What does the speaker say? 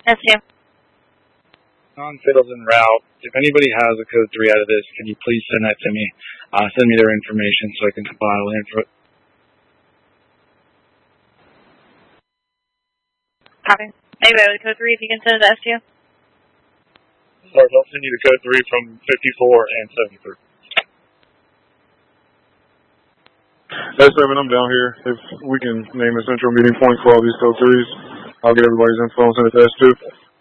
Yes, Jim. Non-fails en route. If anybody has a code 3 out of this, can you please send that to me? Send me their information so I can compile info. Copy. Anybody with code 3, if you can send it to STO. Sorry, I'll send you the code 3 from 54 and 73. S7, I'm down here. If we can name a central meeting point for all these code 3s, I'll get everybody's info and send it to S2.